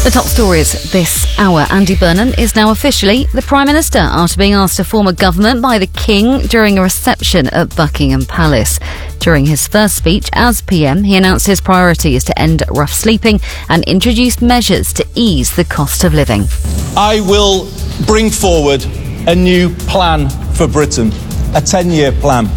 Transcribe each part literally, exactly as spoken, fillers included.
The top stories this hour. Andy Burnham is now officially the Prime Minister after being asked to form a government by the King during a reception at Buckingham Palace. During his first speech as P M, he announced his priority is to end rough sleeping and introduce measures to ease the cost of living. I will bring forward a new plan for Britain, a ten-year plan,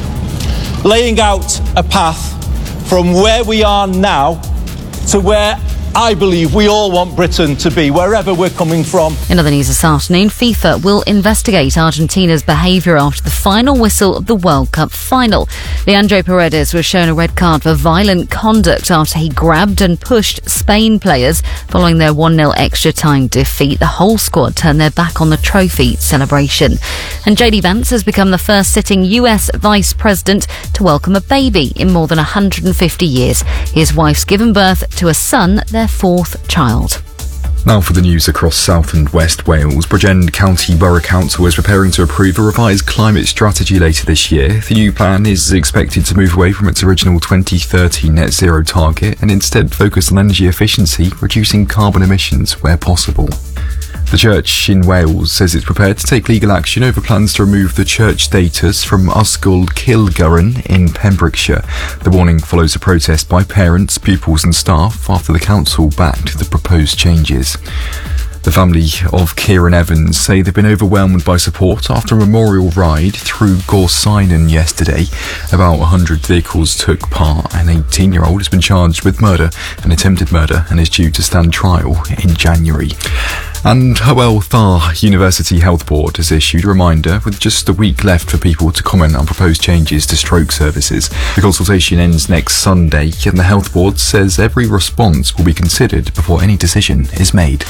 laying out a path from where we are now to where I believe we all want Britain to be, wherever we're coming from. In other news this afternoon, FIFA will investigate Argentina's behaviour after the final whistle of the World Cup final. Leandro Paredes was shown a red card for violent conduct after he grabbed and pushed Spain players following their one nil extra time defeat. The whole squad turned their back on the trophy celebration. And J D Vance has become the first sitting U S Vice President to welcome a baby in more than one hundred fifty years. His wife's given birth to a son, their fourth child. Now for the news across South and West Wales. Bridgend County Borough Council is preparing to approve a revised climate strategy later this year. The new plan is expected to move away from its original twenty thirty net zero target and instead focus on energy efficiency, reducing carbon emissions where possible. The church in Wales says it's prepared to take legal action over plans to remove the church status from Ysgol Cilgwran in Pembrokeshire. The warning follows a protest by parents, pupils and staff after the council backed the proposed changes. The family of Kieran Evans say they've been overwhelmed by support after a memorial ride through Gorsinan yesterday. About one hundred vehicles took part. An eighteen-year-old has been charged with murder and attempted murder and is due to stand trial in January. And Hywel Dda University Health Board has issued a reminder with just a week left for people to comment on proposed changes to stroke services. The consultation ends next Sunday and the Health Board says every response will be considered before any decision is made.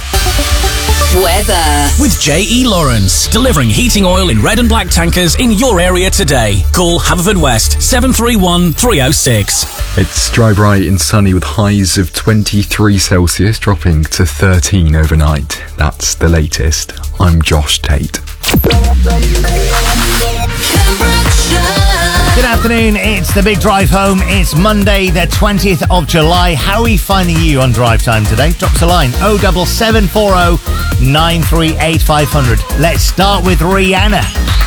Weather. With J E Lawrence, delivering heating oil in red and black tankers in your area today. Call Haverfordwest seven three one, three oh six. It's dry, bright and sunny with highs of twenty-three Celsius, dropping to thirteen overnight. That's the latest. I'm Josh Tate. Good afternoon, it's the Big Drive Home. It's Monday the twentieth of July. How are we finding you on drive time today? Drop us a line, oh seven seven four oh, nine three eight five hundred. Let's start with Rihanna.